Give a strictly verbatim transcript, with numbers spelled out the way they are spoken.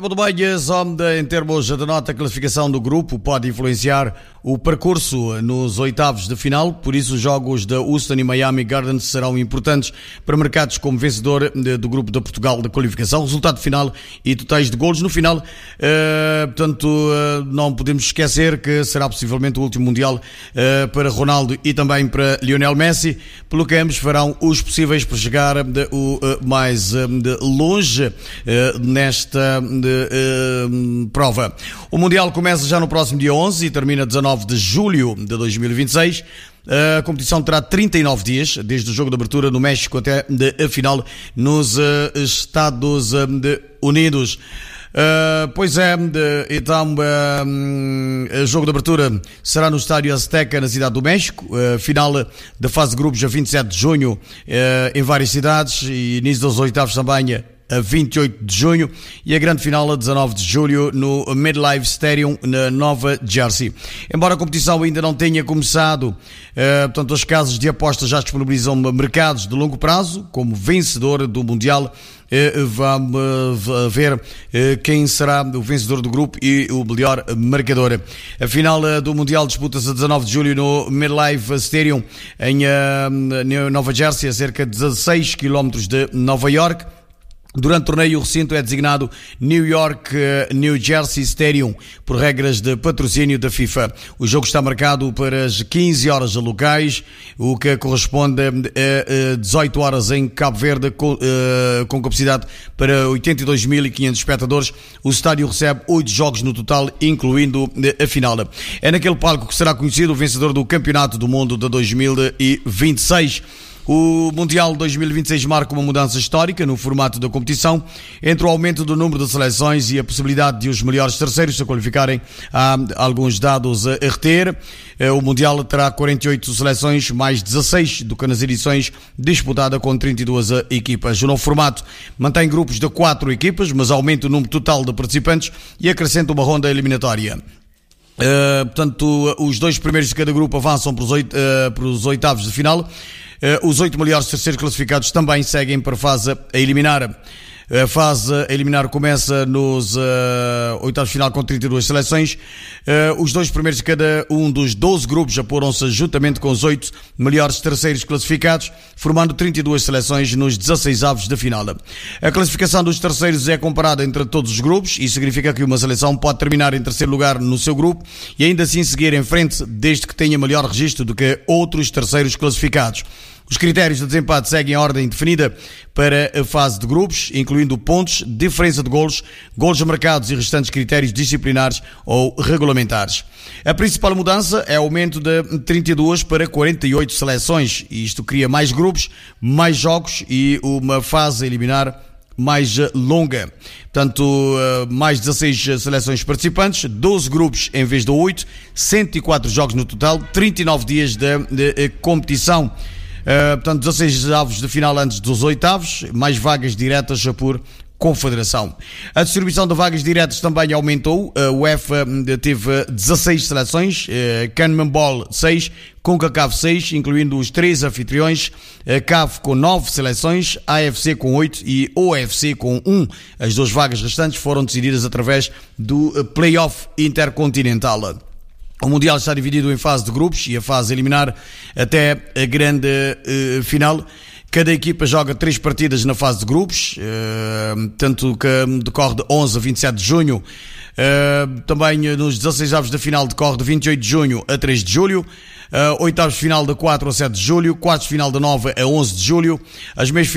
Muito bem, Zomde, em termos de nota, a classificação do grupo pode influenciar o percurso nos oitavos de final, por isso os jogos de Houston e Miami Gardens serão importantes para mercados como vencedor de, do grupo de Portugal da qualificação, resultado final e totais de golos no final. Uh, portanto, uh, não podemos esquecer que será possivelmente o último Mundial uh, para Ronaldo e também para Lionel Messi, pelo que ambos farão os possíveis para chegar de, o, uh, mais uh, de longe uh, nesta de, uh, prova. O Mundial começa já no próximo dia onze e termina dezenove de julho de dois mil e vinte e seis. A competição terá trinta e nove dias, desde o jogo de abertura no México até a final nos uh, Estados uh, Unidos. Uh, pois é, de, então uh, o jogo de abertura será no Estádio Azteca, na cidade do México, uh, final da fase de grupos a vinte e sete de junho uh, em várias cidades, e início dos oitavos também a vinte e oito de junho, e a grande final a dezanove de julho no MetLife Stadium na Nova Jersey. Embora a competição ainda não tenha começado, uh, portanto as casas de apostas já disponibilizam mercados de longo prazo como vencedor do Mundial. Uh, vamos uh, ver uh, quem será o vencedor do grupo e o melhor marcador. A final uh, do Mundial disputa-se a dezanove de julho no MetLife Stadium em uh, Nova Jersey, a cerca de dezasseis quilómetros de Nova York. Durante o torneio, o recinto é designado New York New Jersey Stadium, por regras de patrocínio da FIFA. O jogo está marcado para as quinze horas locais, o que corresponde a dezoito horas em Cabo Verde, com, com capacidade para oitenta e dois mil e quinhentos espectadores. O estádio recebe oito jogos no total, incluindo a final. É naquele palco que será conhecido o vencedor do Campeonato do Mundo de dois mil e vinte e seis. O Mundial dois mil e vinte e seis marca uma mudança histórica no formato da competição, entre o aumento do número de seleções e a possibilidade de os melhores terceiros se qualificarem. Há alguns dados a reter. O Mundial terá quarenta e oito seleções, mais dezasseis do que nas edições disputada com trinta e duas equipas. O novo formato mantém grupos de quatro equipas, mas aumenta o número total de participantes e acrescenta uma ronda eliminatória. Uh, portanto, os dois primeiros de cada grupo avançam para os, oito, uh, para os oitavos de final. Uh, os oito melhores terceiros classificados também seguem para a fase a eliminar. A fase a eliminar começa nos uh, oitavos de final com trinta e duas seleções. Uh, os dois primeiros de cada um dos doze grupos apuram-se juntamente com os oito melhores terceiros classificados, formando trinta e duas seleções nos dezasseis avos de final. A classificação dos terceiros é comparada entre todos os grupos e significa que uma seleção pode terminar em terceiro lugar no seu grupo e ainda assim seguir em frente, desde que tenha melhor registro do que outros terceiros classificados. Os critérios de desempate seguem a ordem definida para a fase de grupos, incluindo pontos, diferença de golos, golos marcados e restantes critérios disciplinares ou regulamentares. A principal mudança é o aumento de trinta e duas para quarenta e oito seleções. Isto cria mais grupos, mais jogos e uma fase a eliminar mais longa. Portanto, mais dezasseis seleções participantes, doze grupos em vez de oito, cento e quatro jogos no total, trinta e nove dias de, de competição. Uh, portanto, dezasseis avos de final antes dos oitavos, mais vagas diretas por confederação. A distribuição de vagas diretas também aumentou. A UEFA teve dezasseis seleções, uh, CONMEBOL seis, CONCACAF seis, incluindo os três anfitriões, a C A F com nove seleções, A F C com oito e O F C com um. As duas vagas restantes foram decididas através do Play-Off Intercontinental. O Mundial está dividido em fase de grupos e a fase a eliminar até a grande uh, final. Cada equipa joga três partidas na fase de grupos, uh, tanto que decorre de onze a vinte e sete de junho. Uh, também nos dezasseis avos da final decorre de vinte e oito de junho a três de julho. Uh, oitavos de final de quatro a sete de julho. Quartos de final de nove a onze de julho. As meias